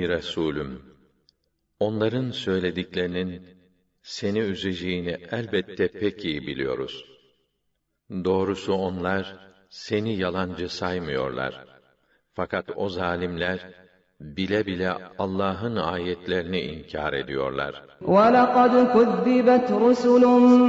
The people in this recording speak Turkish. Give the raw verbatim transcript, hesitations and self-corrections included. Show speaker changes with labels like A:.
A: Resulüm, onların söylediklerinin seni üzeceğini elbette pek iyi biliyoruz. Doğrusu onlar seni yalancı saymıyorlar. Fakat o zalimler bile bile Allah'ın ayetlerini inkar ediyorlar.
B: وَلَقَدْ كُذِّبَتْ رُسُلٌ